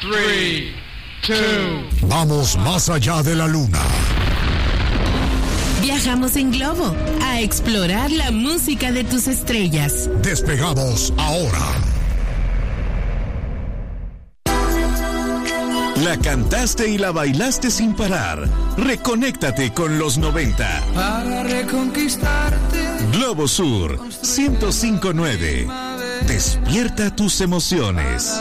3, 2. Vamos más allá de la luna. Viajamos en globo a explorar la música de tus estrellas. Despegamos ahora. La cantaste y la bailaste sin parar. Reconéctate con los 90. Para reconquistarte. Globo Sur 105.9. Despierta tus emociones.